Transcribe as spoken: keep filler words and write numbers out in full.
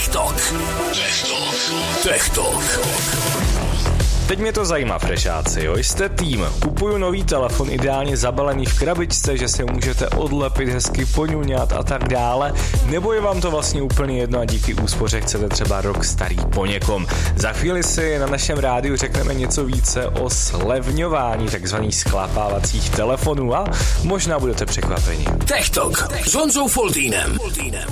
Techtalk. Techtalk. Techtalk. Teď mě to zajímá, frešáci, jo? Jste tým, kupuju nový telefon, ideálně zabalený v krabičce, že si můžete odlepit, hezky poňuňat a tak dále, nebo je vám to vlastně úplně jedno a díky úspoře chcete třeba rok starý po někom. Za chvíli si na našem rádiu řekneme něco více o slevňování takzvaných sklapávacích telefonů a možná budete překvapeni. Techtalk s Honzou Foltýnem.